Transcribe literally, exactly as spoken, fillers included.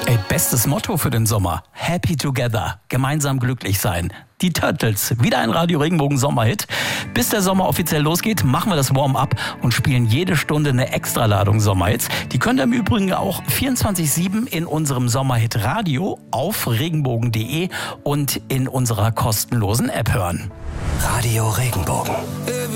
Ey, bestes Motto für den Sommer. Happy together. Gemeinsam glücklich sein. Die Turtles. Wieder ein Radio Regenbogen Sommerhit. Bis der Sommer offiziell losgeht, machen wir das Warm-up und spielen jede Stunde eine Extraladung Sommerhits. Die könnt ihr im Übrigen auch vierundzwanzig sieben in unserem Sommerhit Radio auf regenbogen punkt de und in unserer kostenlosen App hören. Radio Regenbogen.